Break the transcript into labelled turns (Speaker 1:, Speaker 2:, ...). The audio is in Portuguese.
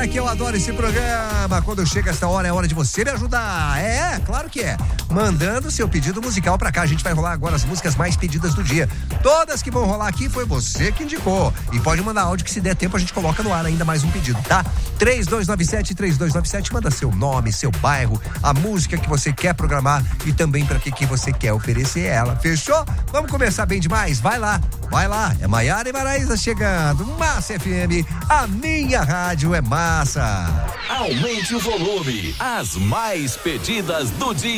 Speaker 1: Cara, que eu adoro esse programa. Quando chega essa hora, é hora de você me ajudar. É, claro que é. Mandando seu pedido musical pra cá. A gente vai rolar agora as músicas mais pedidas do dia. Todas que vão rolar aqui foi você que indicou. E pode mandar áudio que, se der tempo, a gente coloca no ar ainda mais um pedido, tá? 3297, manda seu nome, seu bairro, a música que você quer programar e também pra que você quer oferecer ela. Fechou? Vamos começar bem demais? Vai lá. É Maiara e Maraísa chegando. Massa FM, a minha rádio é massa.
Speaker 2: Aumente o volume. As mais pedidas do dia.